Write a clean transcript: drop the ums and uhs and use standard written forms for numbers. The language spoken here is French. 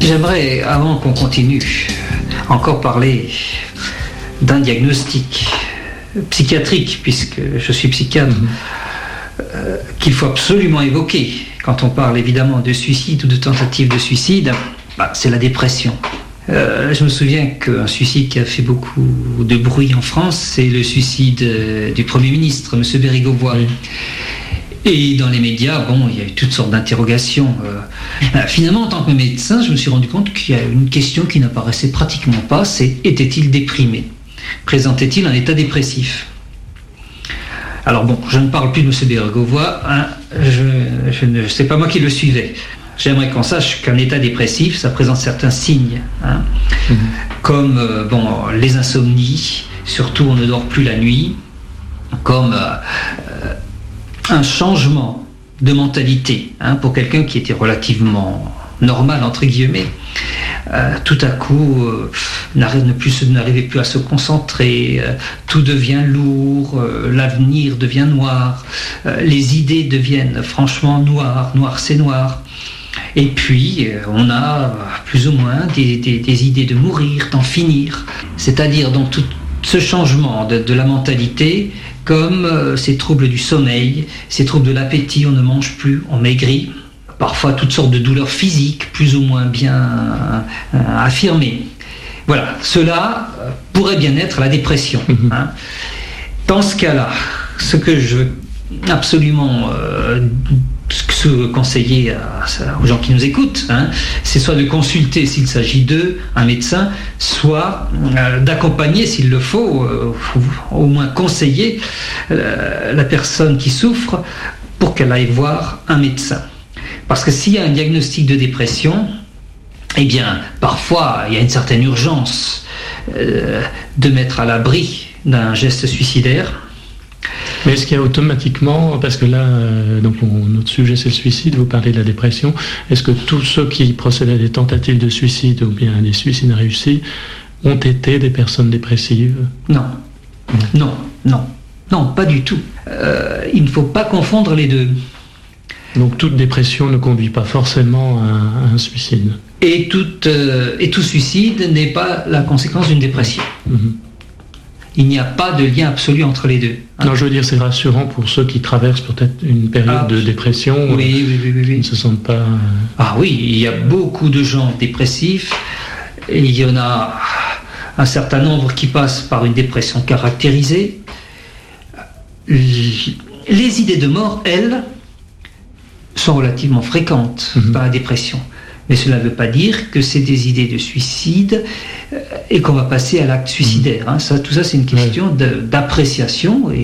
J'aimerais, avant qu'on continue, encore parler d'un diagnostic psychiatrique, puisque je suis psychiatre, qu'il faut absolument évoquer quand on parle évidemment de suicide ou de tentative de suicide. C'est la dépression. Je me souviens qu'un suicide qui a fait beaucoup de bruit en France, c'est le suicide du Premier ministre, M. Bérégovoy. Oui. Et dans les médias, il y a eu toutes sortes d'interrogations. Finalement, en tant que médecin, je me suis rendu compte qu'il y a une question qui n'apparaissait pratiquement pas, c'est: était-il déprimé ? Présentait-il un état dépressif ? Alors je ne parle plus de M. Bérégovoy, c'est pas moi qui le suivais. J'aimerais qu'on sache qu'un état dépressif, ça présente certains signes, comme les insomnies, surtout on ne dort plus la nuit, comme un changement de mentalité, pour quelqu'un qui était relativement normal, entre guillemets. Tout à coup, n'arrivait plus à se concentrer, tout devient lourd, l'avenir devient noir, les idées deviennent franchement noires, noir c'est noir. Et puis, on a plus ou moins des idées de mourir, d'en finir. C'est-à-dire donc tout ce changement de la mentalité, comme ces troubles du sommeil, ces troubles de l'appétit, on ne mange plus, on maigrit. Parfois toutes sortes de douleurs physiques, plus ou moins bien affirmées. Voilà, cela pourrait bien être la dépression. Dans ce cas-là, ce que je veux absolument conseiller aux gens qui nous écoutent, c'est soit de consulter s'il s'agit d'eux, un médecin, soit d'accompagner s'il le faut, au moins conseiller la personne qui souffre pour qu'elle aille voir un médecin. Parce que s'il y a un diagnostic de dépression, parfois il y a une certaine urgence de mettre à l'abri d'un geste suicidaire. Mais est-ce qu'il y a automatiquement, parce que là, notre sujet c'est le suicide, vous parlez de la dépression, est-ce que tous ceux qui procèdent à des tentatives de suicide ou bien à des suicides réussis ont été des personnes dépressives ? Non, pas du tout. Il ne faut pas confondre les deux. Donc toute dépression ne conduit pas forcément à un suicide. Et tout suicide n'est pas la conséquence d'une dépression. Il n'y a pas de lien absolu entre les deux. Non, je veux dire, c'est rassurant pour ceux qui traversent peut-être une période de dépression. Oui. Qui ne se sentent pas... il y a beaucoup de gens dépressifs. Et il y en a un certain nombre qui passent par une dépression caractérisée. Les idées de mort, elles, sont relativement fréquentes dans la dépression. Mais cela ne veut pas dire que c'est des idées de suicide et qu'on va passer à l'acte suicidaire. Tout ça, c'est une question d'appréciation.